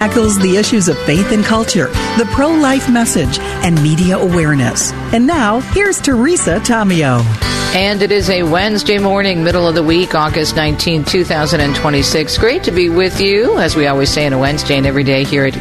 tackles the issues of faith and culture, the pro-life message, and media awareness. And now, here's Teresa Tomeo. And it is a Wednesday morning, middle of the week, August 19, 2026. Great to be with you, as we always say on a Wednesday and every day here at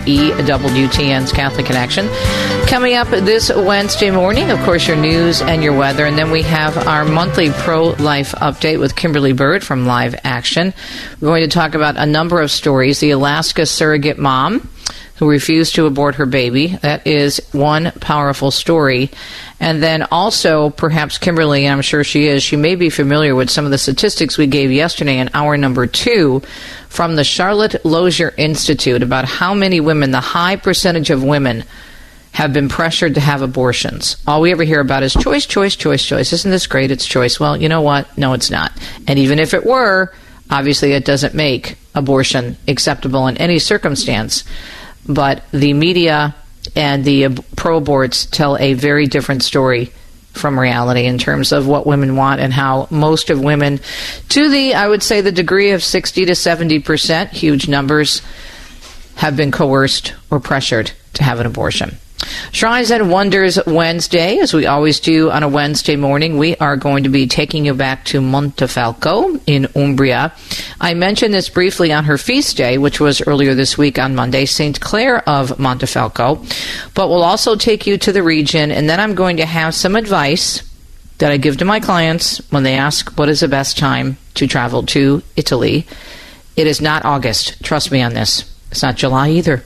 EWTN's Catholic Connection. Coming up this Wednesday morning, of course, your news and your weather. And then we have our monthly pro-life update with Kimberly Bird from Live Action. We're going to talk about a number of stories. The Alaska surrogate mom who refused to abort her baby. That is one powerful story. And then also, perhaps Kimberly, I'm sure she is, she may be familiar with some of the statistics we gave yesterday in hour number 2 from the Charlotte Lozier Institute about how many women, the high percentage of women, have been pressured to have abortions. All we ever hear about is choice, choice, choice, choice. Isn't this great? It's choice. Well, you know what? No, it's not. And even if it were, obviously it doesn't make abortion acceptable in any circumstance. But the media and the pro-aborts tell a very different story from reality in terms of what women want and how most of women, to the, I would say, the degree of 60 to 70%, huge numbers, have been coerced or pressured to have an abortion. Shrines and Wonders Wednesday, as we always do on a Wednesday morning, we are going to be taking you back to Montefalco in Umbria. I mentioned this briefly on her feast day, which was earlier this week on Monday, St. Clare of Montefalco, but we'll also take you to the region, and then I'm going to have some advice that I give to my clients when they ask what is the best time to travel to Italy. It is not August. Trust me on this. It's not July either.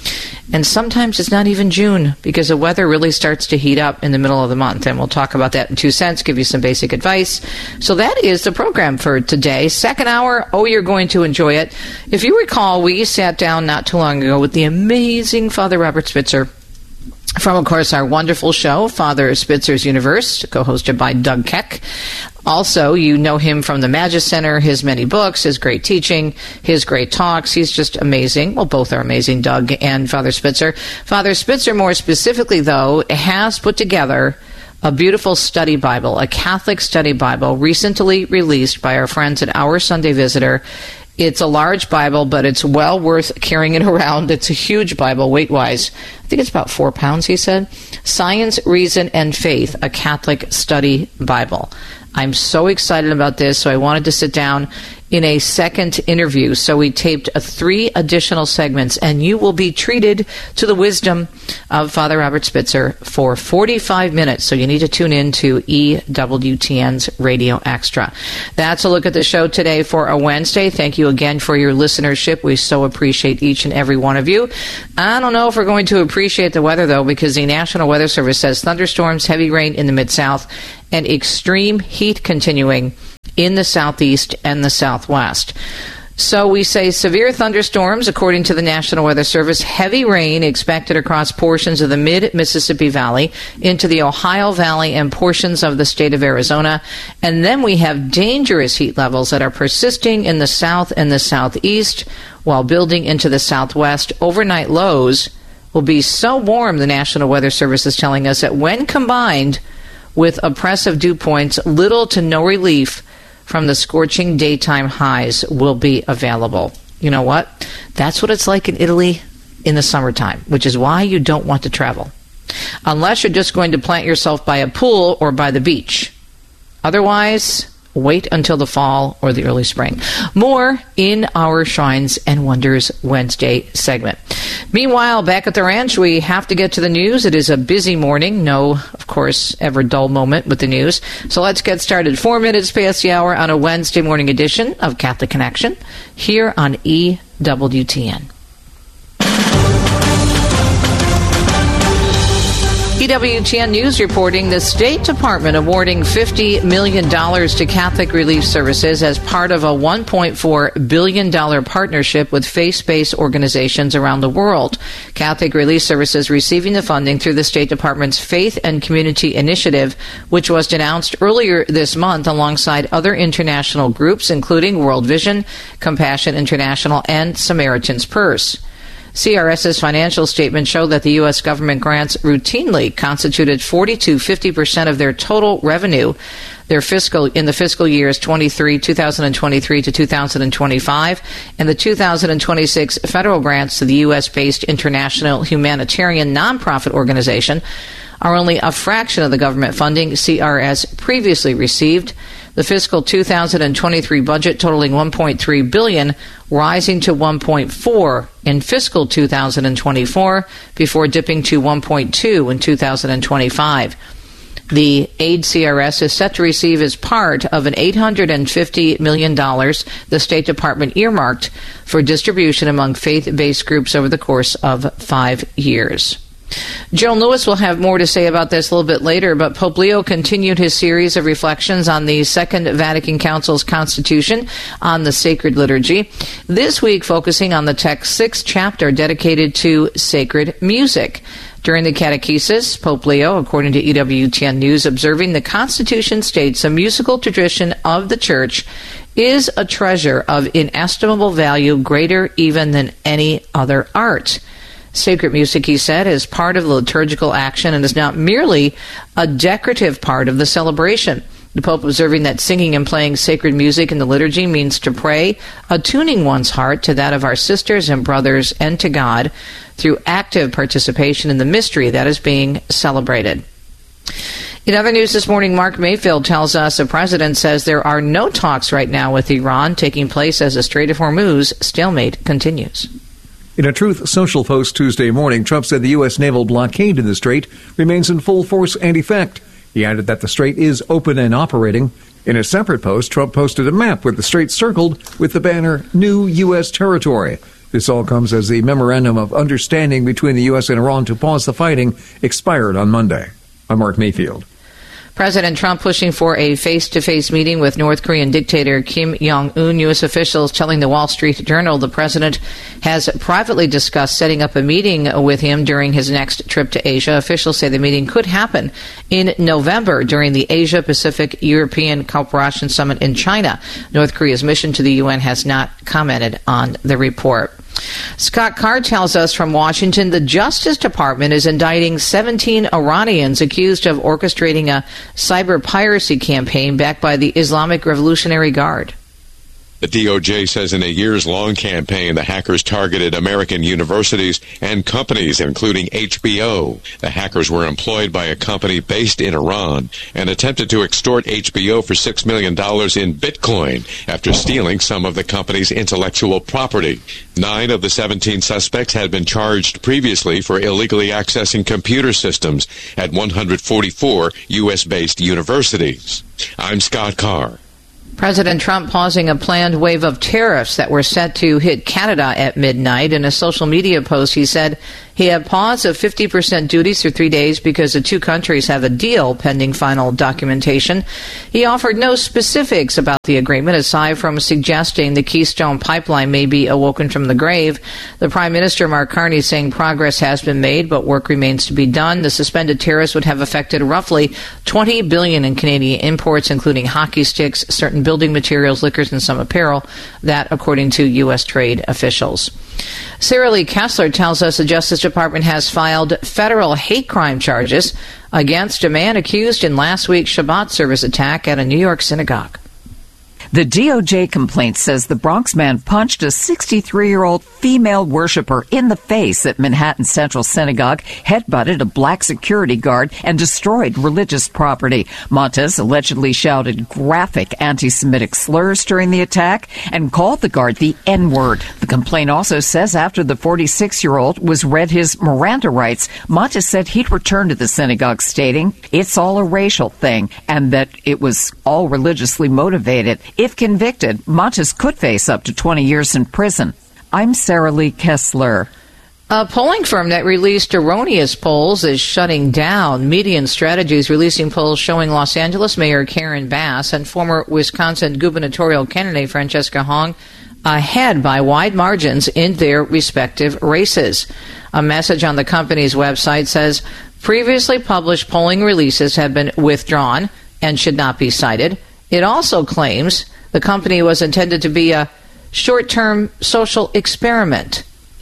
And sometimes it's not even June because the weather really starts to heat up in the middle of the month. And we'll talk about that in 2 cents, give you some basic advice. So that is the program for today. Second hour, you're going to enjoy it. If you recall, we sat down not too long ago with the amazing Father Robert Spitzer from, of course, our wonderful show, Father Spitzer's Universe, co-hosted by Doug Keck. Also, you know him from the Magis Center, his many books, his great teaching, his great talks. He's just amazing. Well, both are amazing, Doug and Father Spitzer. Father Spitzer, more specifically, though, has put together a beautiful study Bible, a Catholic study Bible, recently released by our friends at Our Sunday Visitor. It's a large Bible, but it's well worth carrying it around. It's a huge Bible, weight-wise. I think it's about 4 pounds, he said. Science, Reason, and Faith, a Catholic study Bible. I'm so excited about this, so I wanted to sit down in a second interview. So we taped 3 additional segments, and you will be treated to the wisdom of Father Robert Spitzer for 45 minutes. So you need to tune in to EWTN's Radio Extra. That's a look at the show today for a Wednesday. Thank you again for your listenership. We so appreciate each and every one of you. I don't know if we're going to appreciate the weather, though, because the National Weather Service says thunderstorms, heavy rain in the Mid-South, and extreme heat continuing in the southeast and the southwest. So we say severe thunderstorms, according to the National Weather Service, heavy rain expected across portions of the mid-Mississippi Valley into the Ohio Valley and portions of the state of Arizona. And then we have dangerous heat levels that are persisting in the south and the southeast while building into the southwest. Overnight lows will be so warm, the National Weather Service is telling us, that when combined with oppressive dew points, little to no relief from the scorching daytime highs will be available. You know what? That's what it's like in Italy in the summertime, which is why you don't want to travel. Unless you're just going to plant yourself by a pool or by the beach. Otherwise, wait until the fall or the early spring. More in our Shrines and Wonders Wednesday segment. Meanwhile, back at the ranch, we have to get to the news. It is a busy morning. No, of course, ever dull moment with the news. So let's get started. 4 minutes past the hour on a Wednesday morning edition of Catholic Connection here on EWTN. EWTN News reporting the State Department awarding $50 million to Catholic Relief Services as part of a $1.4 billion partnership with faith-based organizations around the world. Catholic Relief Services receiving the funding through the State Department's Faith and Community Initiative, which was announced earlier this month alongside other international groups, including World Vision, Compassion International, and Samaritan's Purse. CRS's financial statements show that the U.S. government grants routinely constituted 40 to 50% of their total revenue. In the fiscal years 2023 to 2025, and the 2026 federal grants to the U.S.-based International Humanitarian Nonprofit Organization are only a fraction of the government funding CRS previously received. The fiscal 2023 budget totaling $1.3 billion, rising to $1.4 in fiscal 2024 before dipping to $1.2 in 2025. The aid CRS is set to receive as part of an $850 million the State Department earmarked for distribution among faith-based groups over the course of 5 years. Joan Lewis will have more to say about this a little bit later, but Pope Leo continued his series of reflections on the Second Vatican Council's Constitution on the Sacred Liturgy, this week focusing on the text's 6th chapter dedicated to sacred music. During the catechesis, Pope Leo, according to EWTN News, observing the Constitution states a musical tradition of the Church is a treasure of inestimable value, greater even than any other art. Sacred music, he said, is part of the liturgical action and is not merely a decorative part of the celebration. The Pope observing that singing and playing sacred music in the liturgy means to pray, attuning one's heart to that of our sisters and brothers and to God through active participation in the mystery that is being celebrated. In other news this morning, Mark Mayfield tells us the president says there are no talks right now with Iran taking place as the Strait of Hormuz stalemate continues. In a Truth Social post Tuesday morning, Trump said the U.S. naval blockade in the strait remains in full force and effect. He added that the strait is open and operating. In a separate post, Trump posted a map with the strait circled with the banner New U.S. Territory. This all comes as the memorandum of understanding between the U.S. and Iran to pause the fighting expired on Monday. I'm Mark Mayfield. President Trump pushing for a face-to-face meeting with North Korean dictator Kim Jong-un. U.S. officials telling the Wall Street Journal the president has privately discussed setting up a meeting with him during his next trip to Asia. Officials say the meeting could happen in November during the Asia-Pacific European Cooperation Summit in China. North Korea's mission to the UN has not commented on the report. Scott Carr tells us from Washington the Justice Department is indicting 17 Iranians accused of orchestrating a cyber piracy campaign backed by the Islamic Revolutionary Guard. The DOJ says in a years-long campaign, the hackers targeted American universities and companies, including HBO. The hackers were employed by a company based in Iran and attempted to extort HBO for $6 million in Bitcoin after stealing some of the company's intellectual property. 9 of the 17 suspects had been charged previously for illegally accessing computer systems at 144 U.S.-based universities. I'm Scott Carr. President Trump pausing a planned wave of tariffs that were set to hit Canada at midnight. In a social media post, he said he had paused of 50% duties for 3 days because the two countries have a deal pending final documentation. He offered no specifics about the agreement aside from suggesting the Keystone Pipeline may be awoken from the grave. The Prime Minister, Mark Carney, saying progress has been made, but work remains to be done. The suspended tariffs would have affected roughly $20 billion in Canadian imports, including hockey sticks, certain building materials, liquors, and some apparel. That, according to U.S. trade officials. Sarah Lee Kessler tells us the Justice Department has filed federal hate crime charges against a man accused in last week's Shabbat service attack at a New York synagogue. The DOJ complaint says the Bronx man punched a 63-year-old female worshiper in the face at Manhattan Central Synagogue, headbutted a black security guard, and destroyed religious property. Montes allegedly shouted graphic anti-Semitic slurs during the attack and called the guard the N-word. The complaint also says after the 46-year-old was read his Miranda rights, Montes said he'd return to the synagogue, stating it's all a racial thing and that it was all religiously motivated. If convicted, Montes could face up to 20 years in prison. I'm Sarah Lee Kessler. A polling firm that released erroneous polls is shutting down. Median Strategies releasing polls showing Los Angeles Mayor Karen Bass and former Wisconsin gubernatorial candidate Francesca Hong ahead by wide margins in their respective races. A message on the company's website says previously published polling releases have been withdrawn and should not be cited. It also claims the company was intended to be a short-term social experiment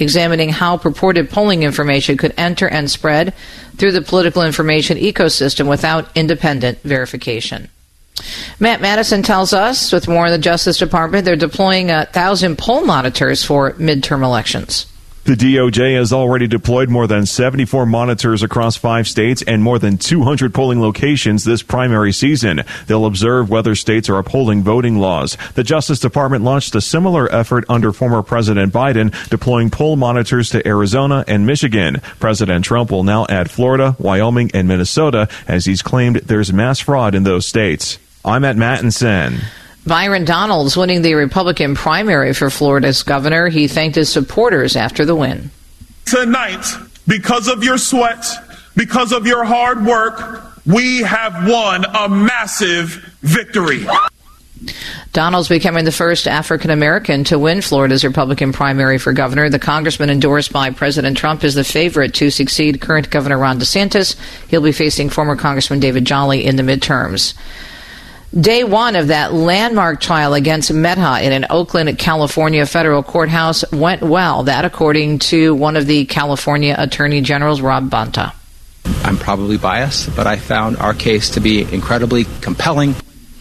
examining how purported polling information could enter and spread through the political information ecosystem without independent verification. Matt Madison tells us, with more on the Justice Department, they're deploying 1,000 poll monitors for midterm elections. The DOJ has already deployed more than 74 monitors across 5 states and more than 200 polling locations this primary season. They'll observe whether states are upholding voting laws. The Justice Department launched a similar effort under former President Biden, deploying poll monitors to Arizona and Michigan. President Trump will now add Florida, Wyoming, and Minnesota, as he's claimed there's mass fraud in those states. I'm at Mattinson. Byron Donalds winning the Republican primary for Florida's governor. He thanked his supporters after the win. Tonight, because of your sweat, because of your hard work, we have won a massive victory. Donalds becoming the first African-American to win Florida's Republican primary for governor. The congressman endorsed by President Trump is the favorite to succeed current Governor Ron DeSantis. He'll be facing former Congressman David Jolly in the midterms. Day one of that landmark trial against Meta in an Oakland, California federal courthouse went well. That according to one of the California Attorney Generals, Rob Bonta. I'm probably biased, but I found our case to be incredibly compelling.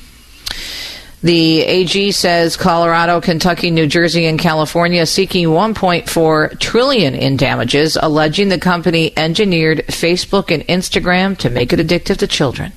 The AG says Colorado, Kentucky, New Jersey, and California seeking $1.4 trillion in damages, alleging the company engineered Facebook and Instagram to make it addictive to children.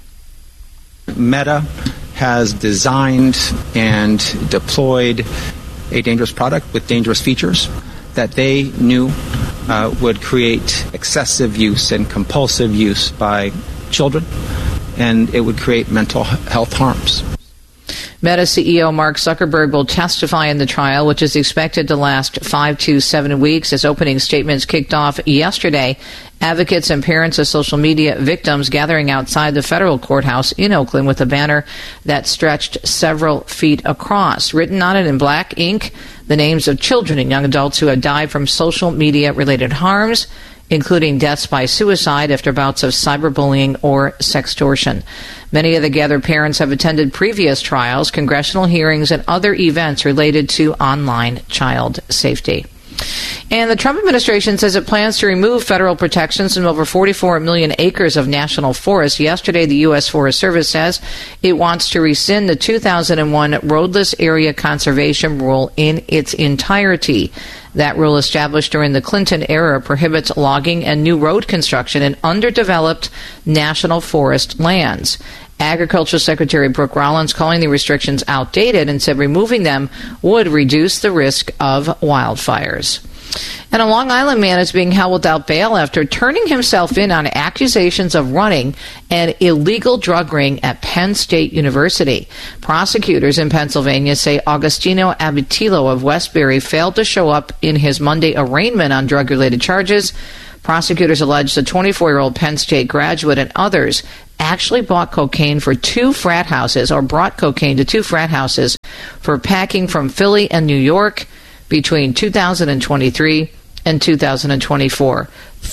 Meta has designed and deployed a dangerous product with dangerous features that they knew would create excessive use and compulsive use by children, and it would create mental health harms. Meta CEO Mark Zuckerberg will testify in the trial, which is expected to last 5 to 7 weeks. His opening statements kicked off yesterday. Advocates and parents of social media victims gathering outside the federal courthouse in Oakland with a banner that stretched several feet across. Written on it in black ink, the names of children and young adults who had died from social media-related harms, including deaths by suicide after bouts of cyberbullying or sextortion. Many of the gathered parents have attended previous trials, congressional hearings, and other events related to online child safety. And the Trump administration says it plans to remove federal protections from over 44 million acres of national forest. Yesterday, the U.S. Forest Service says it wants to rescind the 2001 Roadless Area Conservation Rule in its entirety. That rule, established during the Clinton era, prohibits logging and new road construction in underdeveloped national forest lands. Agriculture Secretary Brooke Rollins calling the restrictions outdated and said removing them would reduce the risk of wildfires. And a Long Island man is being held without bail after turning himself in on accusations of running an illegal drug ring at Penn State University. Prosecutors in Pennsylvania say Agostino Abitilo of Westbury failed to show up in his Monday arraignment on drug-related charges. Prosecutors allege the 24-year-old Penn State graduate and others actually bought cocaine for 2 frat houses, or brought cocaine to 2 frat houses for packing from Philly and New York between 2023 and 2024.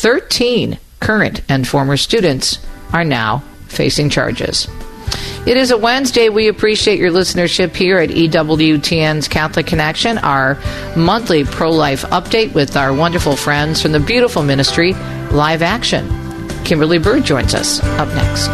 13 current and former students are now facing charges. It is a Wednesday. We appreciate your listenership here at EWTN's Catholic Connection, our monthly pro-life update with our wonderful friends from the beautiful ministry, Live Action. Kimberly Bird joins us up next.